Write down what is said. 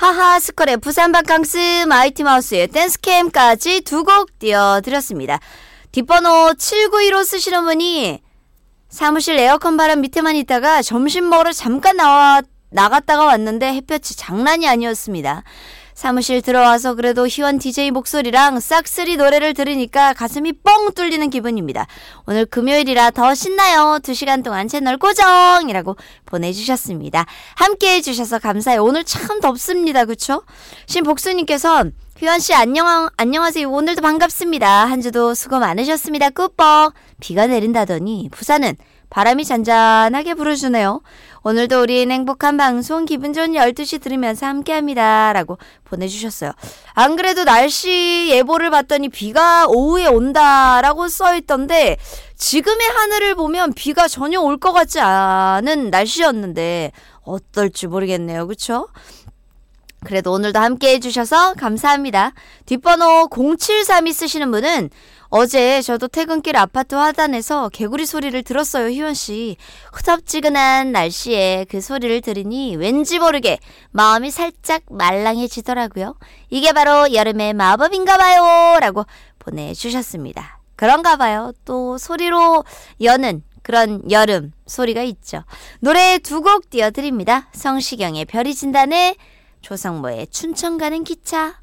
하하 스컬의 부산 바캉스, 마이티마우스의 댄스캠까지 두 곡 띄워드렸습니다. 뒷번호 7915 쓰시는 분이 사무실 에어컨 바람 밑에만 있다가 점심 먹으러 잠깐 나갔다가 왔는데 햇볕이 장난이 아니었습니다. 사무실 들어와서 그래도 희원 DJ 목소리랑 싹쓸이 노래를 들으니까 가슴이 뻥 뚫리는 기분입니다. 오늘 금요일이라 더 신나요. 2시간 동안 채널 고정이라고 보내주셨습니다. 함께 해주셔서 감사해요. 오늘 참 덥습니다. 그쵸? 신복수님께서 희원씨 안녕하세요. 오늘도 반갑습니다. 한 주도 수고 많으셨습니다. 꾸뻑. 비가 내린다더니 부산은 바람이 잔잔하게 불어주네요. 오늘도 우린 행복한 방송 기분 좋은 12시 들으면서 함께합니다. 라고 보내주셨어요. 안 그래도 날씨 예보를 봤더니 비가 오후에 온다라고 써있던데 지금의 하늘을 보면 비가 전혀 올 것 같지 않은 날씨였는데 어떨지 모르겠네요. 그쵸? 그래도 오늘도 함께 해주셔서 감사합니다. 뒷번호 0732 쓰시는 분은 어제 저도 퇴근길 아파트 화단에서 개구리 소리를 들었어요. 희원씨. 흐덥지근한 날씨에 그 소리를 들으니 왠지 모르게 마음이 살짝 말랑해지더라고요. 이게 바로 여름의 마법인가 봐요. 라고 보내주셨습니다. 그런가 봐요. 또 소리로 여는 그런 여름 소리가 있죠. 노래 두 곡 띄워드립니다. 성시경의 별이 진다네, 조성모의 춘천 가는 기차.